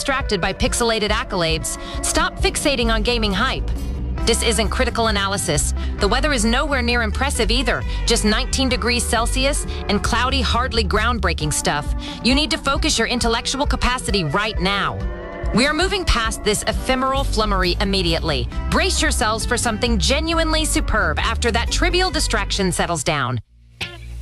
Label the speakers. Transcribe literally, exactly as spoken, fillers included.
Speaker 1: distracted by pixelated accolades. Stop fixating on gaming hype. This isn't critical analysis. The weather is nowhere near impressive either. Just nineteen degrees Celsius and cloudy, hardly groundbreaking stuff. You need to focus your intellectual capacity right now. We are moving past this ephemeral flummery immediately. Brace yourselves for something genuinely superb after that trivial distraction settles down.